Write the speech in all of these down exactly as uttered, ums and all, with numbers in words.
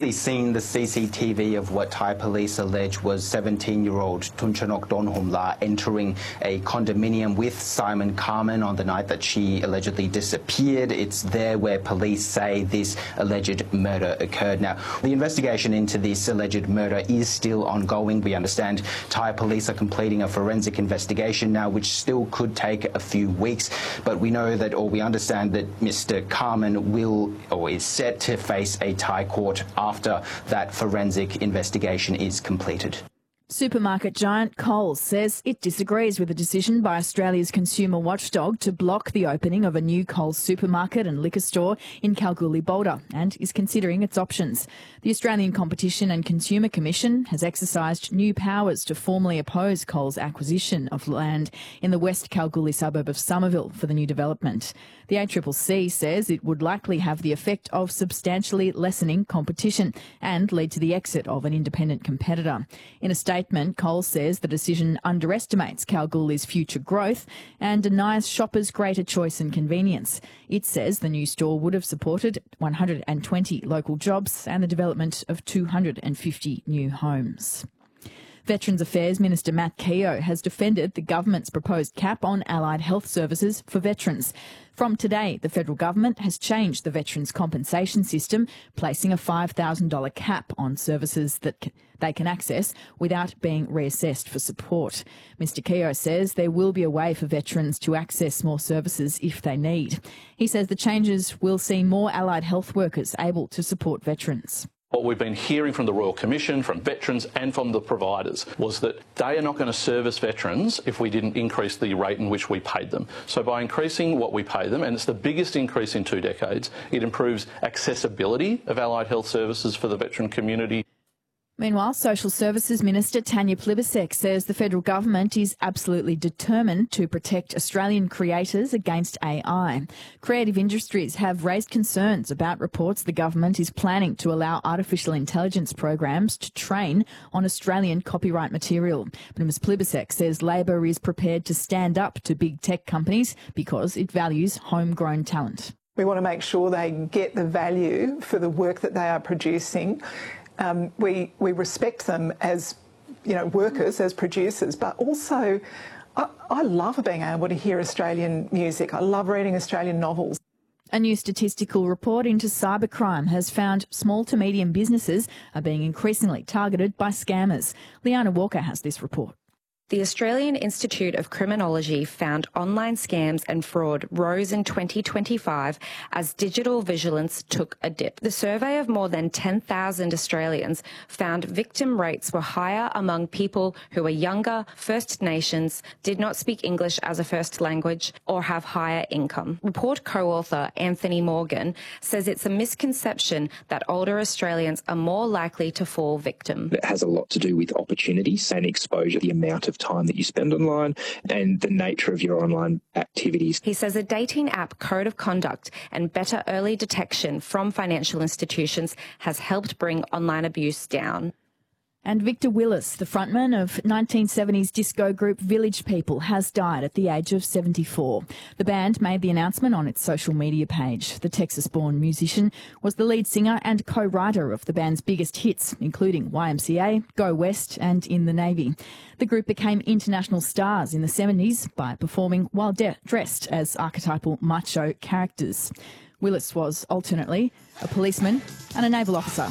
recently seen the C C T V of what Thai police allege was seventeen-year-old Tunchanok Donhumla entering a condominium with Simon Carman on the night that she allegedly disappeared. It's there where police say this alleged murder occurred. Now, the investigation into this alleged murder is still ongoing. We understand Thai police are completing a forensic investigation now, which still could take a few weeks. But we know that, or we understand that Mister Carman will, or is set to face a Thai court after that forensic investigation is completed. Supermarket giant Coles says it disagrees with the decision by Australia's consumer watchdog to block the opening of a new Coles supermarket and liquor store in Kalgoorlie-Boulder and is considering its options. The Australian Competition and Consumer Commission has exercised new powers to formally oppose Coles' acquisition of land in the West Kalgoorlie suburb of Somerville for the new development. The A C C C says it would likely have the effect of substantially lessening competition and lead to the exit of an independent competitor. In a statement, Coles says the decision underestimates Kalgoorlie's future growth and denies shoppers greater choice and convenience. It says the new store would have supported one hundred twenty local jobs and the development of two hundred fifty new homes. Veterans Affairs Minister Matt Keogh has defended the government's proposed cap on allied health services for veterans. From today, the federal government has changed the veterans' compensation system, placing a five thousand dollars cap on services that they can access without being reassessed for support. Mister Keogh says there will be a way for veterans to access more services if they need. He says the changes will see more allied health workers able to support veterans. What we've been hearing from the Royal Commission, from veterans and from the providers was that they are not going to service veterans if we didn't increase the rate in which we paid them. So by increasing what we pay them, and it's the biggest increase in two decades, it improves accessibility of allied health services for the veteran community. Meanwhile, Social Services Minister Tanya Plibersek says the federal government is absolutely determined to protect Australian creators against A I. Creative industries have raised concerns about reports the government is planning to allow artificial intelligence programs to train on Australian copyright material. But Miz Plibersek says Labor is prepared to stand up to big tech companies because it values homegrown talent. We want to make sure they get the value for the work that they are producing. Um, we, we respect them as, you know, workers, as producers, but also I, I love being able to hear Australian music. I love reading Australian novels. A new statistical report into cybercrime has found small to medium businesses are being increasingly targeted by scammers. Liana Walker has this report. The Australian Institute of Criminology found online scams and fraud rose in twenty twenty-five as digital vigilance took a dip. The survey of more than ten thousand Australians found victim rates were higher among people who are younger, First Nations, did not speak English as a first language, or have higher income. Report co-author Anthony Morgan says it's a misconception that older Australians are more likely to fall victim. It has a lot to do with opportunities and exposure, the amount of time that you spend online and the nature of your online activities. He says a dating app code of conduct and better early detection from financial institutions has helped bring online abuse down. And Victor Willis, the frontman of nineteen seventies disco group Village People, has died at the age of seventy-four. The band made the announcement on its social media page. The Texas-born musician was the lead singer and co-writer of the band's biggest hits, including Y M C A, Go West and In the Navy. The group became international stars in the seventies by performing while de- dressed as archetypal macho characters. Willis was alternately a policeman and a naval officer.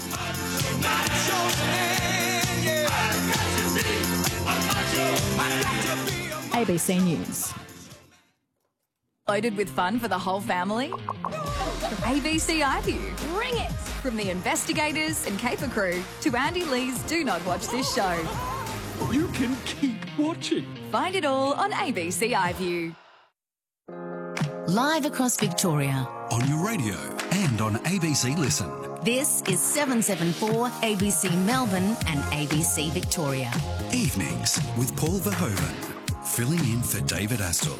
A B C News. Loaded with fun for the whole family? A B C iView. Bring it! From the investigators and caper crew to Andy Lee's Do Not Watch This Show. You can keep watching. Find it all on A B C iView. Live across Victoria. On your radio and on A B C Listen. This is seven seven four A B C Melbourne and A B C Victoria. Evenings with Paul Verhoeven, filling in for David Astle.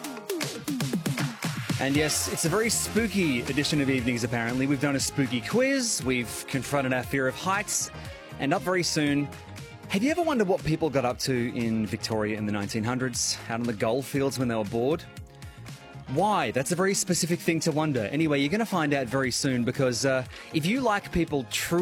And yes, it's a very spooky edition of Evenings, apparently. We've done a spooky quiz, we've confronted our fear of heights, and up very soon, have you ever wondered what people got up to in Victoria in the nineteen hundreds, out on the goldfields when they were bored? Why? That's a very specific thing to wonder. Anyway, you're going to find out very soon because uh, if you like people truly